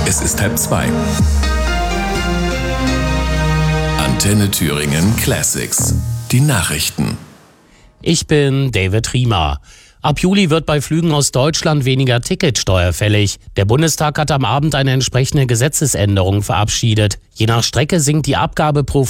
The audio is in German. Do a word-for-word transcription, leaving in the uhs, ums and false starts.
Es ist halb zwei. Antenne Thüringen Classics. Die Nachrichten. Ich bin David Riemer. Ab Juli wird bei Flügen aus Deutschland weniger Ticketsteuer fällig. Der Bundestag hat am Abend eine entsprechende Gesetzesänderung verabschiedet. Je nach Strecke sinkt die Abgabe pro